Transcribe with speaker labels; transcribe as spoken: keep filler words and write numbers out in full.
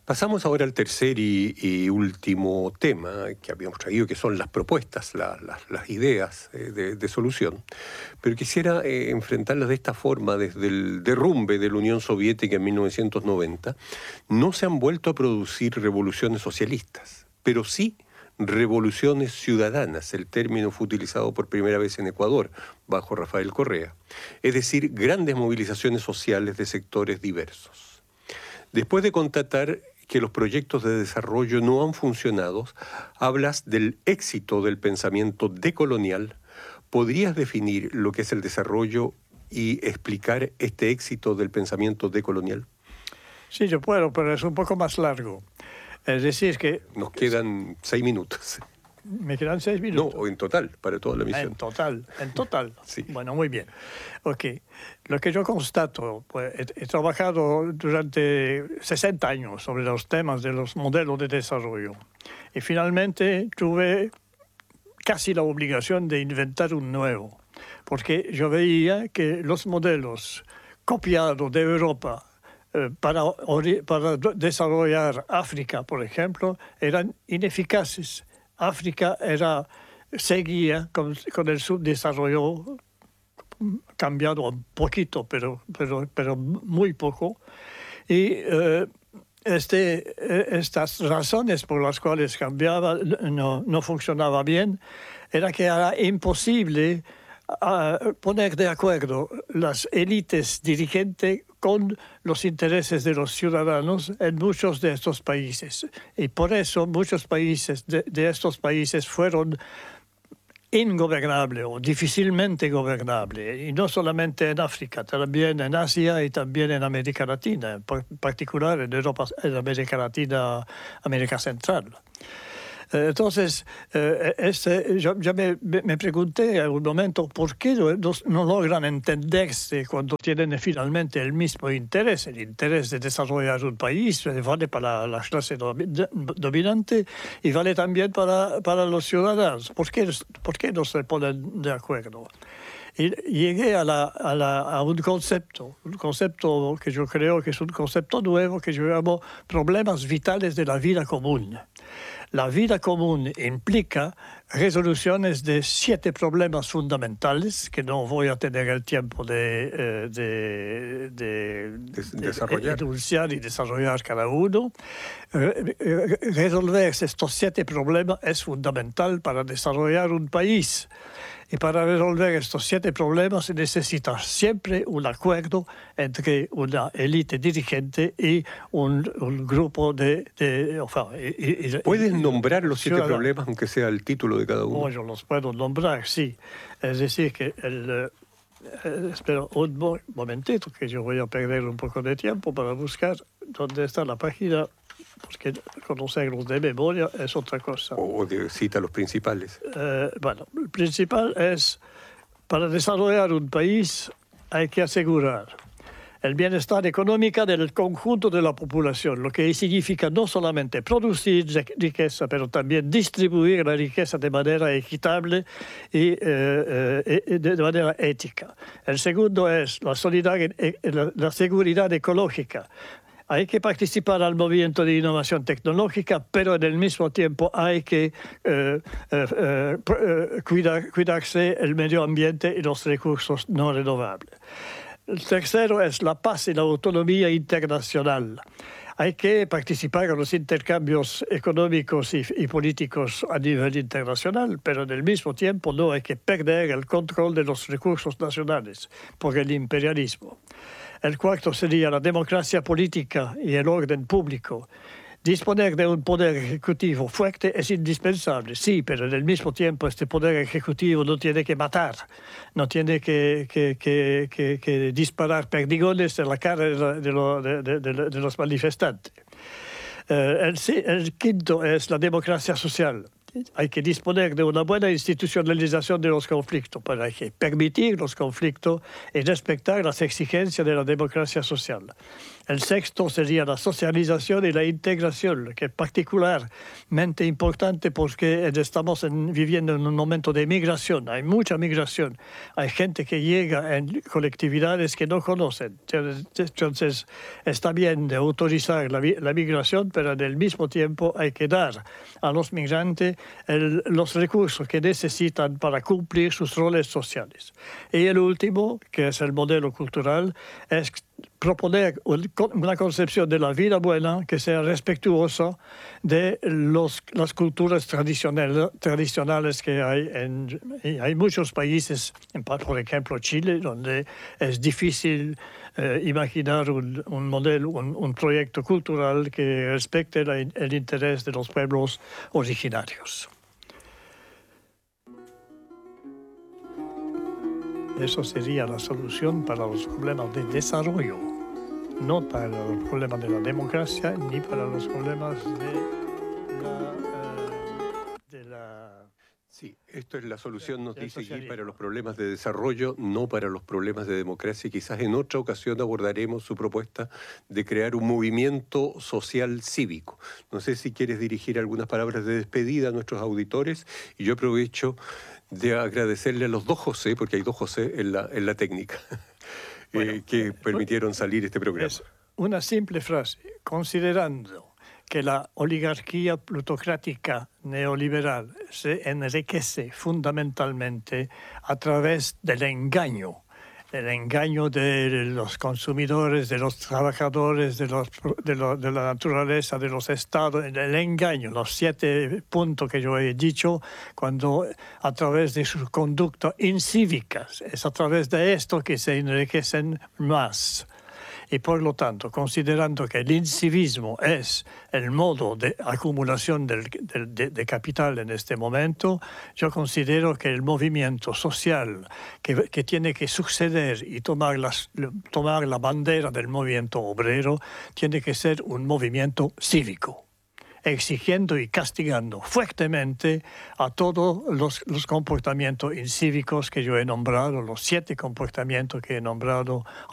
Speaker 1: Pasamos ahora al tercer y, y último tema que habíamos traído, que son las propuestas, la, la, las ideas eh, de, de solución. Pero quisiera eh, enfrentarlas de esta forma. Desde el derrumbe de la Unión Soviética en mil novecientos noventa, no se han vuelto a producir revoluciones socialistas, pero sí revoluciones ciudadanas. El término fue utilizado por primera vez en Ecuador, bajo Rafael Correa. Es decir, grandes movilizaciones sociales de sectores diversos. Después de constatar que los proyectos de desarrollo no han funcionado, hablas del éxito del pensamiento decolonial. ¿Podrías definir lo que es el desarrollo y explicar este éxito del pensamiento decolonial?
Speaker 2: Sí, yo puedo, pero es un poco más largo. Es decir, que...
Speaker 1: Nos quedan seis minutos.
Speaker 2: ¿Me quedan seis minutos?
Speaker 1: No, en total, para toda la misión.
Speaker 2: En total, en total.
Speaker 1: Sí.
Speaker 2: Bueno, muy bien. Ok. Lo que yo constato, pues, he, he trabajado durante sesenta años sobre los temas de los modelos de desarrollo. Y finalmente tuve casi la obligación de inventar un nuevo. Porque yo veía que los modelos copiados de Europa eh, para, para desarrollar África, por ejemplo, eran ineficaces. África era, seguía con, con el subdesarrollo cambiado un poquito, pero, pero, pero muy poco. Y eh, este, estas razones por las cuales cambiaba, no, no funcionaba bien, era que era imposible uh, poner de acuerdo las élites dirigentes con los intereses de los ciudadanos en muchos de estos países. Y por eso muchos países de, de estos países fueron ingobernables o difícilmente gobernables. Y no solamente en África, también en Asia y también en América Latina, en particular en Europa, en América Latina, América Central. Entonces, eh, este, yo, yo me, me pregunté en un momento por qué no, no logran entenderse cuando tienen finalmente el mismo interés. El interés de desarrollar un país vale para la clase dominante y vale también para, para los ciudadanos. ¿Por qué, por qué no se ponen de acuerdo? Y llegué a, la, a, la, a un concepto, un concepto que yo creo que es un concepto nuevo que yo llamo problemas vitales de la vida común. La vida común implica resoluciones de siete problemas fundamentales que no voy a tener el tiempo de, de, de, de desarrollar. enunciar y desarrollar cada uno. Resolver estos siete problemas es fundamental para desarrollar un país. Y para resolver estos siete problemas se necesita siempre un acuerdo entre una élite dirigente y un, un grupo de... de o sea, y, y,
Speaker 1: ¿Puedes nombrar los siete problemas, aunque sea el título de cada uno?
Speaker 2: Oh, yo los puedo nombrar, sí. Es decir, que el... Eh, espera un mo momentito, que yo voy a perder un poco de tiempo para buscar dónde está la página, porque conocerlos de memoria es otra cosa.
Speaker 1: O de, cita los principales.
Speaker 2: Eh, bueno, el principal es, para desarrollar un país hay que asegurar el bienestar económico del conjunto de la población, lo que significa no solamente producir riqueza, pero también distribuir la riqueza de manera equitable y eh, eh, de manera ética. El segundo es la, la, la seguridad ecológica. Hay que participar al movimiento de innovación tecnológica, pero en el mismo tiempo hay que eh, eh, eh, cuidar, cuidarse el medio ambiente y los recursos no renovables. El tercero es la paz y la autonomía internacional. Hay que participar en los intercambios económicos y, y políticos a nivel internacional, pero en el mismo tiempo no hay que perder el control de los recursos nacionales por el imperialismo. El cuarto sería la democracia política y el orden público. Disponer de un poder ejecutivo fuerte es indispensable, sí, pero en el mismo tiempo este poder ejecutivo no tiene que matar, no tiene que, que, que, que, que disparar perdigones en la cara de, de, lo, de, de, de los manifestantes. Eh, el, el quinto es la democracia social. Hay que disponer de una buena institucionalización de los conflictos para que permitir los conflictos y respetar las exigencias de la democracia social. El sexto sería la socialización y la integración, que es particularmente importante porque estamos en, viviendo en un momento de migración. Hay mucha migración. Hay gente que llega en colectividades que no conocen. Entonces, está bien de autorizar la, la migración, pero en el mismo tiempo hay que dar a los migrantes el, los recursos que necesitan para cumplir sus roles sociales. Y el último, que es el modelo cultural, es proponer una concepción de la vida buena que sea respetuosa de los, las culturas tradicionales, tradicionales que hay en hay muchos países, por ejemplo Chile, donde es difícil eh, imaginar un, un modelo, un, un proyecto cultural que respecte la, el interés de los pueblos originarios. Eso sería la solución para los problemas de desarrollo, no para los problemas de la democracia ni para los problemas de la... Eh, de la
Speaker 1: sí, esto es la solución, nos dice aquí, para los problemas de desarrollo, no para los problemas de democracia. Quizás en otra ocasión abordaremos su propuesta de crear un movimiento social cívico. No sé si quieres dirigir algunas palabras de despedida a nuestros auditores, y yo aprovecho de agradecerle a los dos José, porque hay dos José en la, en la técnica, bueno, eh, que permitieron salir este programa.
Speaker 2: Es una simple frase, considerando que la oligarquía plutocrática neoliberal se enriquece fundamentalmente a través del engaño, el engaño de los consumidores, de los trabajadores, de, los, de, lo, de la naturaleza, de los estados, el engaño, los siete puntos que yo he dicho, cuando a través de sus conductas incívicas, es a través de esto que se enriquecen más. Y por lo tanto, considerando que el incivismo es el modo de acumulación del, del, de, de capital en este momento, yo considero que el movimiento social que, que tiene que suceder y tomar, las, tomar la bandera del movimiento obrero tiene que ser un movimiento cívico, exigiendo y castigando fuertemente a todos los, los comportamientos incívicos que yo he nombrado, los siete comportamientos que he nombrado